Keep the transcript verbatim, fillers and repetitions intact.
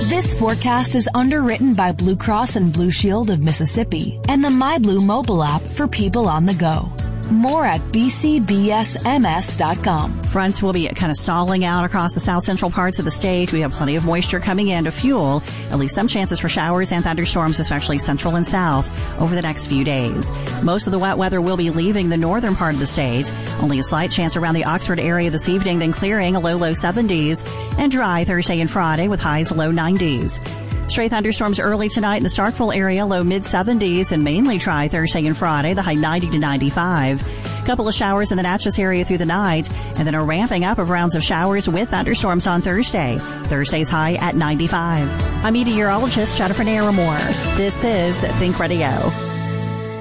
This forecast is underwritten by Blue Cross and Blue Shield of Mississippi and the MyBlue mobile app for people on the go. More at b c b s m s dot com. Fronts will be kind of stalling out across the south central parts of the state. We have plenty of moisture coming in to fuel at least some chances for showers and thunderstorms, especially central and south, over the next few days. Most of the wet weather will be leaving the northern part of the state. Only a slight chance around the Oxford area this evening, then clearing, a low, low seventies, and dry Thursday and Friday with highs low nineties. Stray thunderstorms early tonight in the Starkville area, low mid seventies, and mainly dry Thursday and Friday, the high ninety to ninety-five. Couple of showers in the Natchez area through the night, and then a ramping up of rounds of showers with thunderstorms on Thursday. Thursday's high at ninety-five. I'm meteorologist Jennifer Naramore. This is Think Radio.